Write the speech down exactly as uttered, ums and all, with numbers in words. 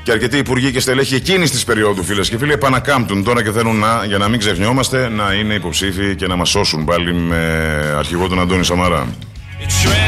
Και αρκετοί υπουργοί και στελέχοι εκείνης της περίοδου, φίλες και φίλοι, επανακάμπτουν τώρα και θέλουν να, για να μην ξεχνιόμαστε, να είναι υποψήφοι και να μας σώσουν πάλι με αρχηγό τον Αντώνη Σαμαρά.